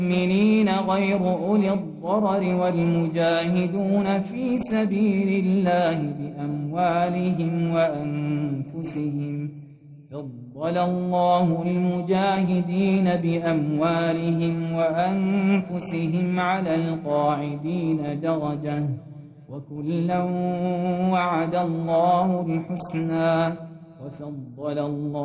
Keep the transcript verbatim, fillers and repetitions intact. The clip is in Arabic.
المؤمنين غير أولي الضرر والمجاهدون في سبيل الله بأموالهم وأنفسهم فضل الله المجاهدين بأموالهم وأنفسهم على القاعدين درجة وكلا وعد الله الحسنى وفضل الله